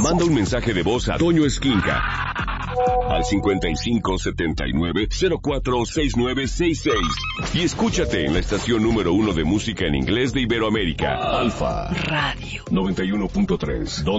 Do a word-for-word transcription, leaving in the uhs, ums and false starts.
Manda un mensaje de voz a Toño Esquinca al cincuenta y cinco setenta y nueve cero cuatro sesenta y nueve sesenta y seis y escúchate en la estación número uno de música en inglés de Iberoamérica, Alfa Radio noventa y uno punto tres.